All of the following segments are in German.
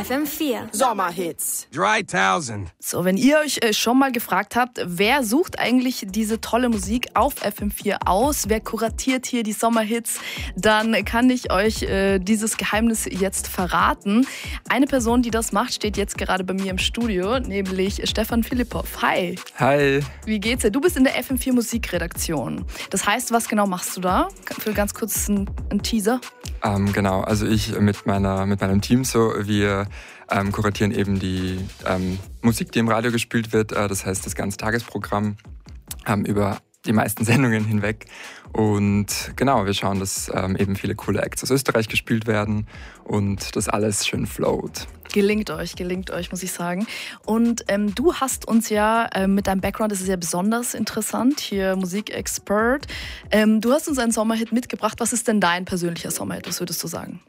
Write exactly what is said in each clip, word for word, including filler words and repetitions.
F M vier Sommerhits dreitausend. So, wenn ihr euch äh, schon mal gefragt habt, wer sucht eigentlich diese tolle Musik auf F M vier aus, wer kuratiert hier die Sommerhits, dann kann ich euch äh, dieses Geheimnis jetzt verraten. Eine Person, die das macht, steht jetzt gerade bei mir im Studio, nämlich Stefan Philippov. Hi. Hi. Wie geht's dir? Du bist in der F M vier Musikredaktion. Das heißt, was genau machst du da? Für ganz kurz einen, einen Teaser. Ähm, genau, also ich mit, meiner, mit meinem Team so, wir ähm, kuratieren eben die ähm, Musik, die im Radio gespielt wird, äh, das heißt das ganze Tagesprogramm ähm, über die meisten Sendungen hinweg. Und genau, wir schauen, dass ähm, eben viele coole Acts aus Österreich gespielt werden und das alles schön float. Gelingt euch, gelingt euch, muss ich sagen. Und ähm, du hast uns ja äh, mit deinem Background, das ist ja besonders interessant, hier Musikexpert. Ähm, du hast uns einen Sommerhit mitgebracht. Was ist denn dein persönlicher Sommerhit? Was würdest du sagen?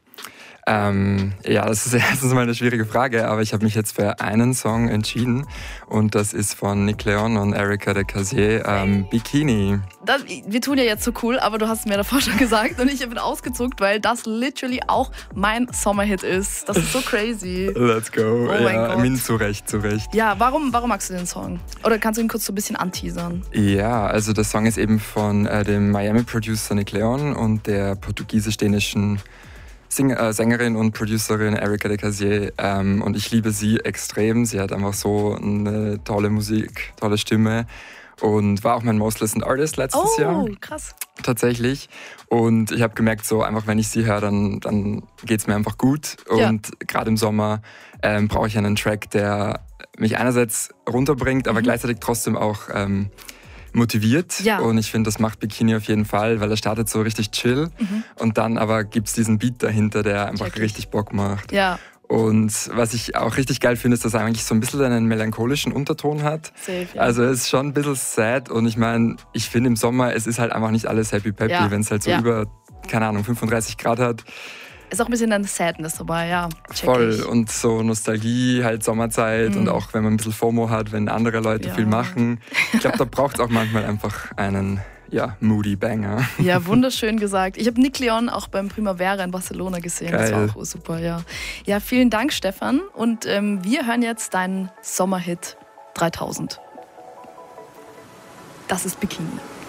Ähm, ja, das ist erstens mal eine schwierige Frage, aber ich habe mich jetzt für einen Song entschieden und das ist von Nick Leon und Erika de Casier, ähm, Bikini. Das, wir tun ja jetzt so cool, aber du hast mir davor schon gesagt und ich bin ausgezuckt, weil das literally auch mein Sommerhit ist. Das ist so crazy. Let's go. Oh mein ja, Gott. I mean, zu Recht, zu Recht. Ja, warum, warum magst du den Song? Oder kannst du ihn kurz so ein bisschen anteasern? Ja, also der Song ist eben von äh, dem Miami-Producer Nick Leon und der portugiesisch-dänischen Sing- äh, Sängerin und Producerin Erika de Casier. Ähm, und ich liebe sie extrem. Sie hat einfach so eine tolle Musik, tolle Stimme und war auch mein Most Listened Artist letztes oh, Jahr. Oh, krass. Tatsächlich. Und ich habe gemerkt, so einfach, wenn ich sie höre, dann, dann geht es mir einfach gut. Und ja. gerade im Sommer ähm, brauche ich einen Track, der mich einerseits runterbringt, aber mhm. gleichzeitig trotzdem auch ähm, motiviert. Ja. Und ich finde, das macht Bikini auf jeden Fall, weil er startet so richtig chill. Mhm. Und dann aber gibt es diesen Beat dahinter, der einfach Check richtig ich. Bock macht. Ja. Und was ich auch richtig geil finde, ist, dass er eigentlich so ein bisschen einen melancholischen Unterton hat. Safe, ja. Also es ist schon ein bisschen sad und ich meine, ich finde im Sommer, es ist halt einfach nicht alles happy peppy, ja. wenn es halt so ja. über, keine Ahnung, fünfunddreißig Grad hat. Ist auch ein bisschen eine Sadness dabei, ja. Check Voll. Ich. Und so Nostalgie, halt Sommerzeit mhm. und auch wenn man ein bisschen FOMO hat, wenn andere Leute ja. viel machen. Ich glaube, da braucht es auch manchmal einfach einen... Ja, Moody Banger. Ja, wunderschön gesagt. Ich habe Nick Leon auch beim Primavera in Barcelona gesehen. Geil. Das war auch super, ja. Ja, vielen Dank, Stefan. Und ähm, wir hören jetzt deinen Sommerhit dreitausend. Das ist Bikini.